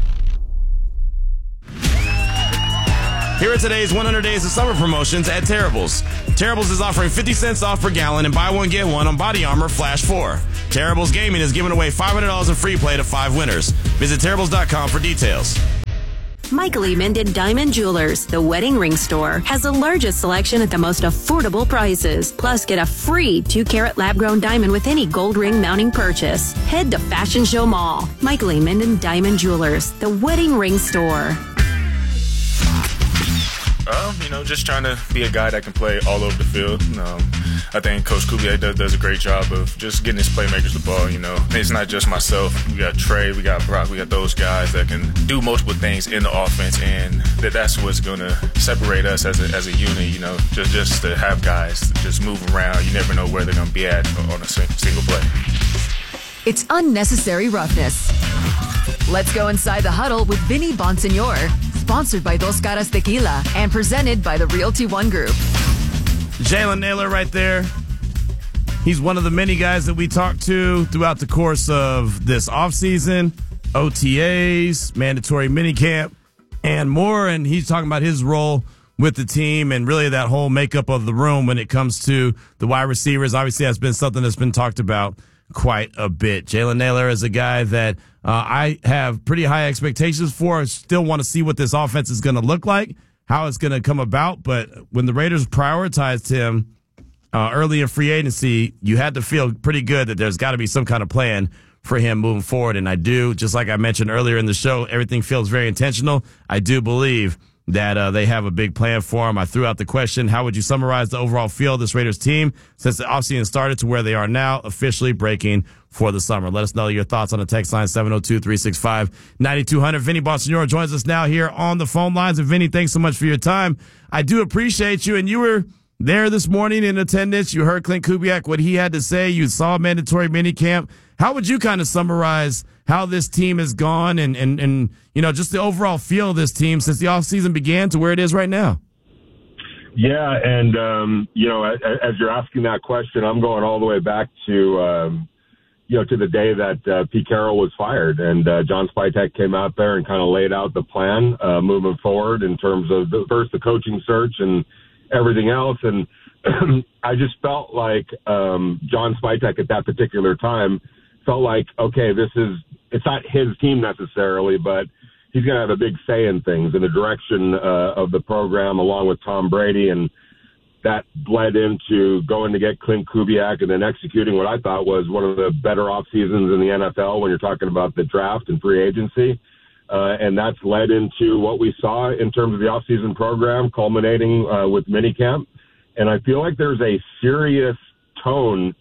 Here are today's 100 Days of Summer promotions at Terrible's. Terrible's is offering 50 cents off per gallon and buy one, get one on Body Armor Flash 4. Terrible's Gaming is giving away $500 in free play to 5 winners. Visit Terrible's.com for details. Michael E. Minden Diamond Jewelers, the wedding ring store, has the largest selection at the most affordable prices. Plus, get a free 2-carat lab-grown diamond with any gold ring mounting purchase. Head to Fashion Show Mall. Michael E. Minden Diamond Jewelers, the wedding ring store. Just trying to be a guy that can play all over the field. I think Coach Kubiak does a great job of just getting his playmakers the ball. It's not just myself. We got Trey, we got Brock, we got those guys that can do multiple things in the offense, and that's what's going to separate us as a unit. Just to have guys just move around. You never know where they're going to be at on a single play. It's Unnecessary Roughness. Let's go inside the huddle with Vinny Bonsignor. Sponsored by Dos Caras Tequila and presented by the Realty One Group. Jalen Nailor right there. He's one of the many guys that we talked to throughout the course of this offseason, OTAs, mandatory minicamp, and more. And he's talking about his role with the team and really that whole makeup of the room when it comes to the wide receivers. Obviously, that's been something that's been talked about quite a bit. Jalen Nailor is a guy that I have pretty high expectations for. I still want to see what this offense is going to look like, how it's going to come about. But when the Raiders prioritized him early in free agency, you had to feel pretty good that there's got to be some kind of plan for him moving forward. And I do, just like I mentioned earlier in the show, everything feels very intentional. I do believe that they have a big plan for him. I threw out the question, how would you summarize the overall feel of this Raiders team since the offseason started to where they are now, officially breaking for the summer? Let us know your thoughts on the text line, 702-365-9200. Vinny Bonsignor joins us now here on the phone lines. And Vinny, thanks so much for your time. I do appreciate you. And you were there this morning in attendance. You heard Clint Kubiak, what he had to say. You saw mandatory minicamp. How would you kind of summarize how this team has gone and just the overall feel of this team since the offseason began to where it is right now? Yeah, and, as you're asking that question, I'm going all the way back to the day that Pete Carroll was fired. And John Spytek came out there and kind of laid out the plan moving forward in terms of the coaching search and everything else. And I just felt like John Spytek at that particular time felt like, okay, it's not his team necessarily, but he's going to have a big say in things, in the direction of the program, along with Tom Brady. And that led into going to get Clint Kubiak and then executing what I thought was one of the better off seasons in the NFL when you're talking about the draft and free agency. And that's led into what we saw in terms of the offseason program, culminating with minicamp. And I feel like there's a serious tone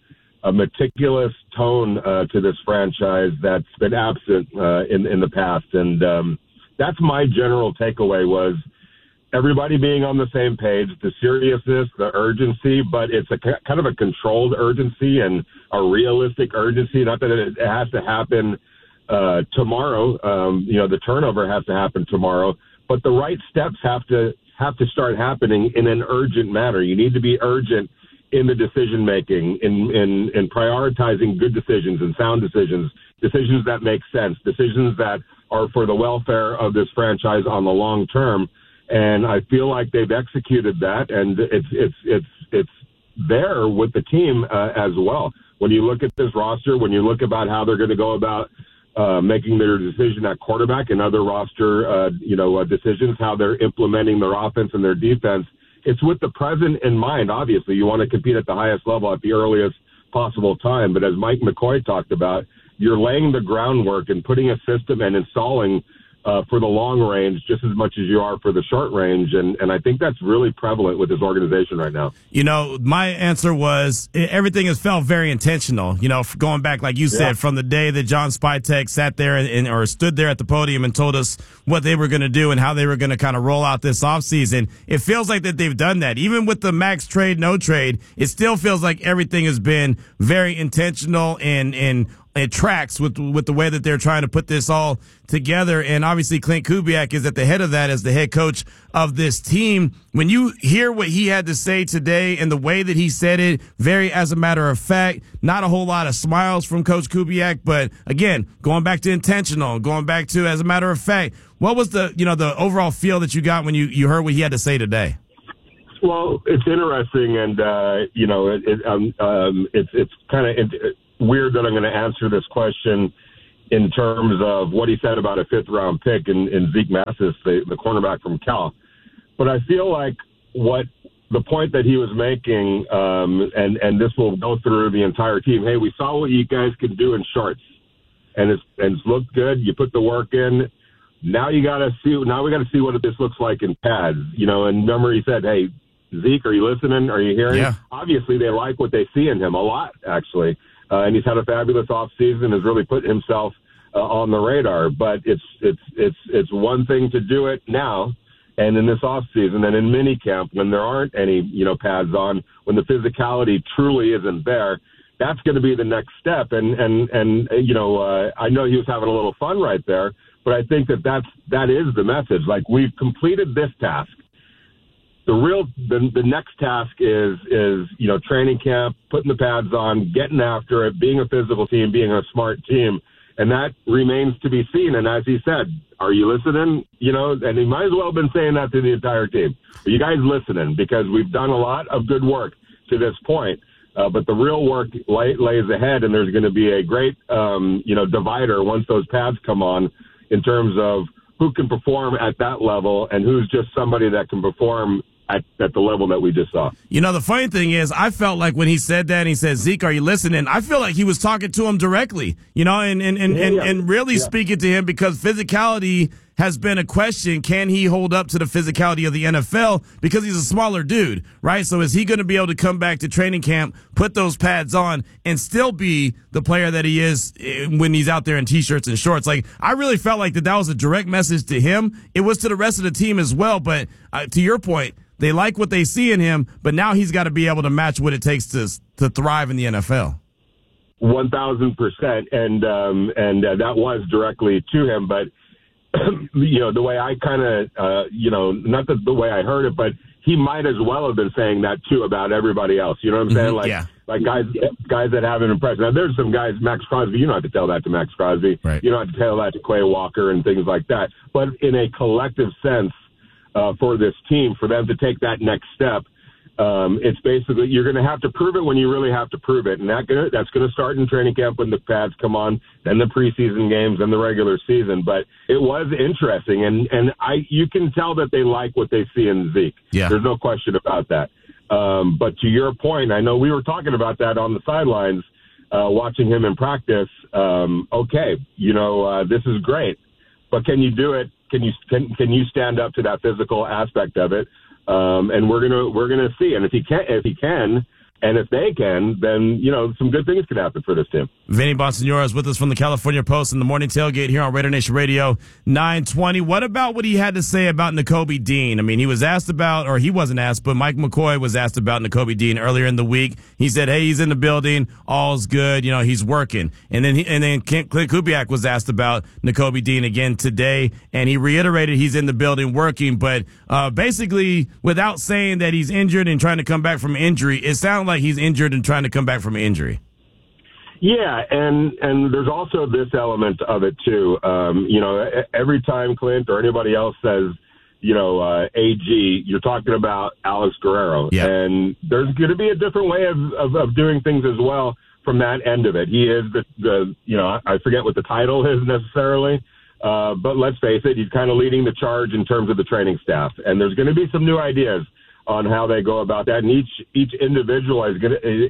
meticulous tone to this franchise that's been absent in the past. And that's my general takeaway was everybody being on the same page, the seriousness, the urgency, but it's a kind of a controlled urgency and a realistic urgency. Not that it has to happen tomorrow. The turnover has to happen tomorrow, but the right steps have to start happening in an urgent manner. You need to be urgent in the decision making, in prioritizing good decisions and sound decisions that make sense, decisions that are for the welfare of this franchise on the long term. And I feel like they've executed that, and it's there with the team as well. When you look at this roster, when you look about how they're going to go about making their decision at quarterback and other roster, decisions, how they're implementing their offense and their defense, it's with the present in mind. Obviously, you want to compete at the highest level at the earliest possible time. But as Mike McCoy talked about, you're laying the groundwork and putting a system and installing for the long range just as much as you are for the short range. And I think that's really prevalent with this organization right now. My answer was everything has felt very intentional, going back, like you said, from the day that John Spytek sat there or stood there at the podium and told us what they were going to do and how they were going to kind of roll out this offseason. It feels like that they've done that. Even with the max trade, no trade, it still feels like everything has been very intentional and it tracks with the way that they're trying to put this all together. And obviously Clint Kubiak is at the head of that as the head coach of this team. When you hear what he had to say today and the way that he said it, very as a matter of fact, not a whole lot of smiles from Coach Kubiak, but again, going back to intentional, going back to as a matter of fact, what was the overall feel that you got when you heard what he had to say today? Well, it's interesting, and it's kind of weird that I'm going to answer this question in terms of what he said about a fifth-round pick in Zeke Massis, the cornerback from Cal. But I feel like what the point that he was making, and this will go through the entire team. Hey, we saw what you guys can do in shorts, and it's looked good. You put the work in. Now we got to see what this looks like in pads. And remember he said, hey, Zeke, are you listening? Are you hearing? Yeah. Obviously, they like what they see in him a lot, actually. And he's had a fabulous offseason, has really put himself on the radar. But it's one thing to do it now and in this offseason and in minicamp when there aren't any pads on, when the physicality truly isn't there. That's going to be the next step. And I know he was having a little fun right there, but I think that is the message. Like, we've completed this task. The next task is training camp, putting the pads on, getting after it, being a physical team, being a smart team, and that remains to be seen. And as he said, are you listening? And he might as well have been saying that to the entire team. Are you guys listening? Because we've done a lot of good work to this point, but the real work lays ahead, and there's going to be a great divider once those pads come on in terms of who can perform at that level and who's just somebody that can perform at the level that we just saw. The funny thing is, I felt like when he said that and he said, Zeke, are you listening? I feel like he was talking to him directly, and really speaking to him, because physicality has been a question. Can he hold up to the physicality of the NFL? Because he's a smaller dude, right? So is he going to be able to come back to training camp, put those pads on, and still be the player that he is when he's out there in T-shirts and shorts? Like, I really felt like that was a direct message to him. It was to the rest of the team as well. But to your point, they like what they see in him, but now he's got to be able to match what it takes to thrive in the NFL. 1,000%. And that was directly to him. But, the way I kind of, not the way I heard it, but he might as well have been saying that too about everybody else. You know what I'm saying? Like guys that haven't impressed. Now, there's some guys, Max Crosby, you don't have to tell that to Max Crosby. Right. You don't have to tell that to Quay Walker and things like that. But in a collective sense, for this team, for them to take that next step, it's basically you're going to have to prove it when you really have to prove it, and that's going to start in training camp when the pads come on, then the preseason games, and the regular season. But it was interesting, and you can tell that they like what they see in Zeke. Yeah. There's no question about that. But to your point, I know we were talking about that on the sidelines, watching him in practice. This is great, but can you do it? Can you stand up to that physical aspect of it? And we're gonna see. And if he can, And if they can, then, some good things could happen for this team. Vinny Bonsignore is with us from the California Post in the Morning Tailgate here on Raider Nation Radio 920. What about what he had to say about Nakobe Dean? I mean, he was asked about, or he wasn't asked, but Mike McCoy was asked about Nakobe Dean earlier in the week. He said, hey, he's in the building. All's good. He's working. And then Clint Kubiak was asked about Nakobe Dean again today, and he reiterated he's in the building working, but basically without saying that he's injured and trying to come back from injury, it sounded like he's injured and trying to come back from injury. Yeah, and there's also this element of it too. Every time Clint or anybody else says, AG, you're talking about Alex Guerrero. Yeah. And there's going to be a different way of doing things as well from that end of it. He is I forget what the title is necessarily, but let's face it, he's kind of leading the charge in terms of the training staff. And there's going to be some new ideas on how they go about that, and each individual is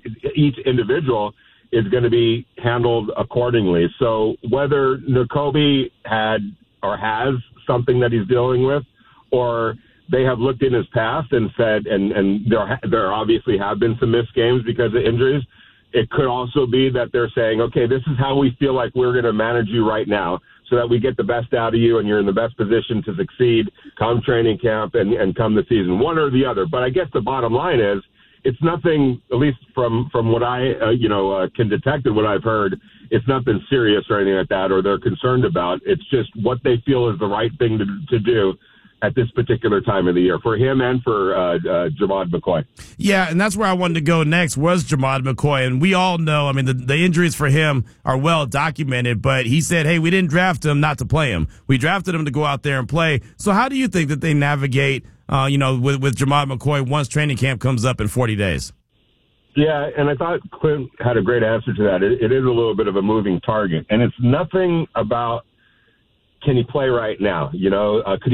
going to be handled accordingly. So whether Nakobe had or has something that he's dealing with, or they have looked in his past and said, and there obviously have been some missed games because of injuries. It could also be that they're saying, okay, this is how we feel like we're going to manage you right now, so that we get the best out of you and you're in the best position to succeed come training camp and come the season, one or the other. But I guess the bottom line is it's nothing, at least from what I, can detect and what I've heard, it's nothing serious or anything like that, or they're concerned about. It's just what they feel is the right thing to do at this particular time of the year for him and for Jahmad McCoy. Yeah, and that's where I wanted to go next was Jahmad McCoy. And we all know, the injuries for him are well documented, but he said, hey, we didn't draft him not to play him. We drafted him to go out there and play. So how do you think that they navigate, with Jahmad McCoy once training camp comes up in 40 days? Yeah, and I thought Clint had a great answer to that. It is a little bit of a moving target, and it's nothing about can he play right now? Could